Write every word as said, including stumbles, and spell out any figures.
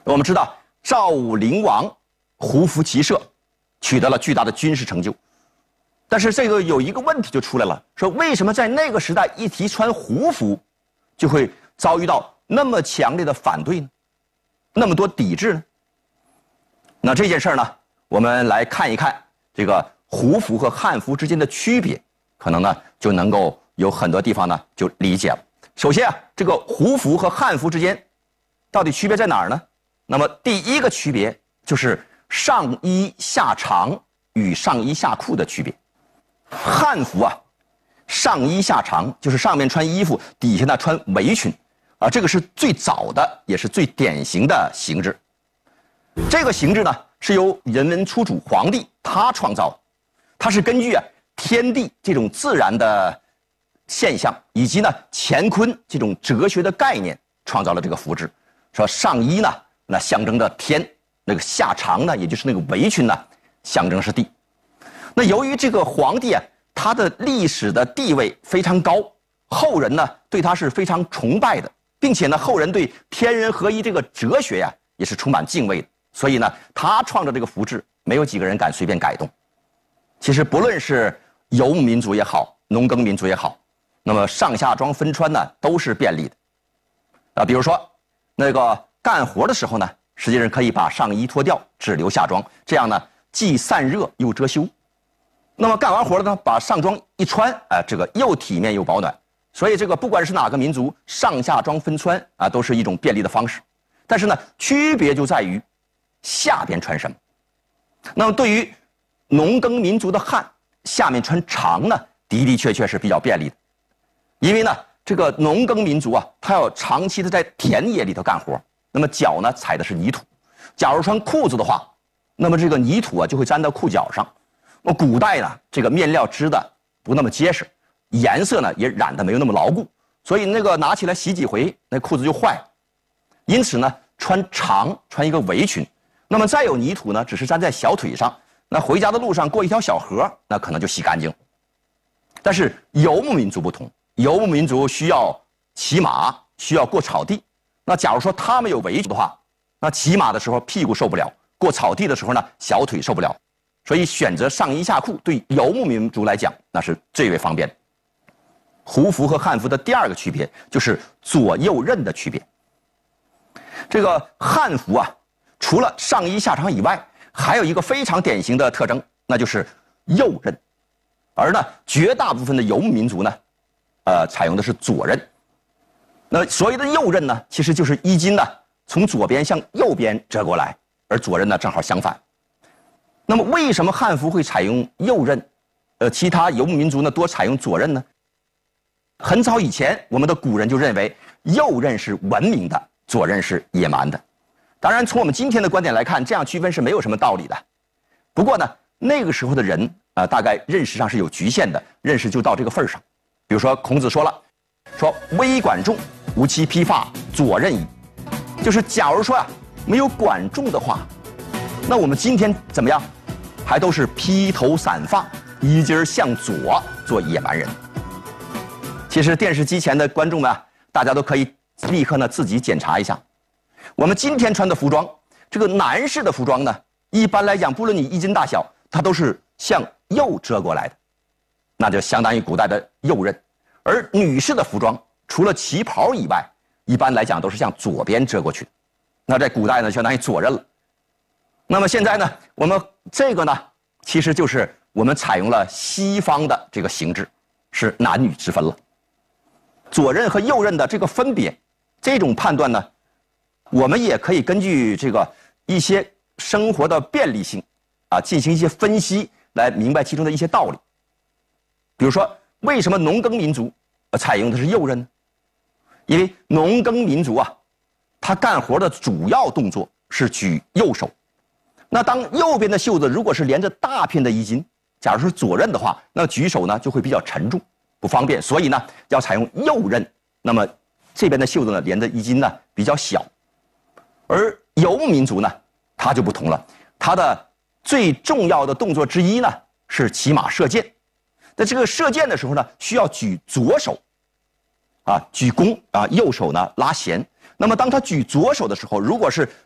我们知道赵武灵王胡服骑射，取得了巨大的军事成就。但是这个有一个问题就出来了，说为什么在那个时代一提穿胡服，就会遭遇到那么强烈的反对呢？那么多抵制呢？那这件事呢，我们来看一看这个胡服和汉服之间的区别，可能呢就能够有很多地方呢就理解了。首先啊，这个胡服和汉服之间到底区别在哪儿呢？那么第一个区别就是上衣下长与上衣下裤的区别。汉服啊，上衣下长，就是上面穿衣服，底下呢穿围裙，啊，这个是最早的，也是最典型的形制。这个形制呢，是由人文初主皇帝他创造的，他是根据啊天地这种自然的现象，以及呢乾坤这种哲学的概念，创造了这个服制。说上衣呢，那象征着天；那个下长呢，也就是那个围裙呢，象征是地。那由于这个皇帝啊，他的历史的地位非常高，后人呢对他是非常崇拜的，并且呢后人对天人合一这个哲学呀、啊、也是充满敬畏的，所以呢他创造这个服制，没有几个人敢随便改动。其实不论是游牧民族也好，农耕民族也好，那么上下装分穿呢都是便利的。啊，比如说那个干活的时候呢，实际上可以把上衣脱掉，只留下装，这样呢既散热又遮羞。那么干完活了呢，把上装一穿，哎、呃，这个又体面又保暖。所以这个不管是哪个民族，上下装分穿啊，都是一种便利的方式。但是呢，区别就在于下边穿什么。那么对于农耕民族的汉，下面穿长呢，的的确确是比较便利的。因为呢，这个农耕民族啊，他要长期的在田野里头干活，那么脚呢踩的是泥土。假如穿裤子的话，那么这个泥土啊就会粘到裤脚上。那古代呢，这个面料织的不那么结实，颜色呢也染的没有那么牢固，所以那个拿起来洗几回，那裤子就坏。因此呢，穿长穿一个围裙，那么再有泥土呢，只是粘在小腿上，那回家的路上过一条小河，那可能就洗干净。但是游牧民族不同，游牧民族需要骑马，需要过草地。那假如说他们有围裙的话，那骑马的时候屁股受不了，过草地的时候呢，小腿受不了。所以选择上衣下裤对游牧民族来讲，那是最为方便的。胡服和汉服的第二个区别就是左右衽的区别。这个汉服啊，除了上衣下长以外，还有一个非常典型的特征，那就是右衽。而呢，绝大部分的游牧民族呢，呃，采用的是左衽。那所谓的右衽呢，其实就是衣襟呢从左边向右边折过来，而左衽呢正好相反。那么为什么汉服会采用右衽，呃，其他游牧民族呢多采用左衽呢？很早以前，我们的古人就认为右衽是文明的，左衽是野蛮的。当然，从我们今天的观点来看，这样区分是没有什么道理的。不过呢，那个时候的人啊、呃，大概认识上是有局限的，认识就到这个份儿上。比如说，孔子说了，说微管仲，吾妻披发，左衽矣。就是假如说啊，没有管仲的话，那我们今天怎么样？还都是披头散发，衣襟向左，做野蛮人。其实电视机前的观众们啊，大家都可以立刻呢自己检查一下。我们今天穿的服装，这个男士的服装呢，一般来讲，不论你衣襟大小，它都是向右折过来的，那就相当于古代的右衽。而女士的服装，除了旗袍以外，一般来讲都是向左边折过去的。那在古代呢，相当于左衽了。那么现在呢，我们这个呢，其实就是我们采用了西方的这个形制，是男女之分了。左衽和右衽的这个分别，这种判断呢，我们也可以根据这个一些生活的便利性啊，进行一些分析，来明白其中的一些道理。比如说，为什么农耕民族采用的是右衽呢？因为农耕民族啊，他干活的主要动作是举右手。那当右边的袖子如果是连着大片的衣襟，假如是左衽的话，那举手呢就会比较沉重，不方便，所以呢要采用右衽。那么这边的袖子呢连着衣襟呢比较小。而游牧民族呢，它就不同了，它的最重要的动作之一呢是骑马射箭。在这个射箭的时候呢，需要举左手，啊，举弓啊，右手呢拉弦。那么当他举左手的时候，如果是